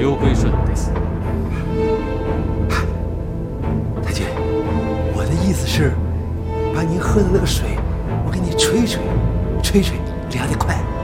刘贵顺的是。 太君，我的意思是，把您喝的那个水，我给你吹吹，吹吹凉得快。